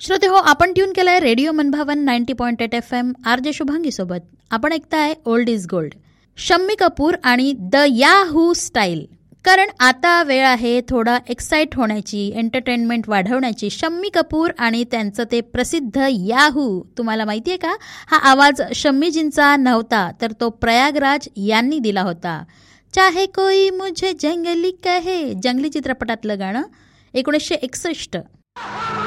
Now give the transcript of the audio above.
श्रोते हो, आपण ट्यून केलंय रेडिओ मनभावन 90.8 FM RJ शुभांगी सोबत. आपण ऐकताय old is gold. Shammi Kapoor आणि द याहू स्टाईल. कारण आता वेळ आहे थोडा एक्साइट होण्याची, एंटरटेनमेंट वाढवण्याची. शम्मी कपूर आणि त्यांचं ते प्रसिद्ध याहू. तुम्हाला माहितीये का, हा आवाज शम्मीजींचा नव्हता, तर तो प्रयागराज यांनी दिला होता. चाहे कोई मुझे जंगली कहे, जंगली चित्रपटातलं गाणं, 1961.